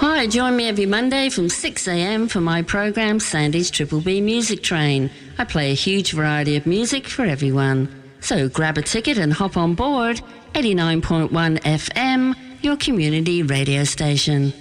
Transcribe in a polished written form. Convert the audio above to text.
Hi, join me every Monday from 6 a.m. for my program, Sandy's Triple B Music Train. I play a huge variety of music for everyone. So grab a ticket and hop on board. 89.1 FM, your community radio station.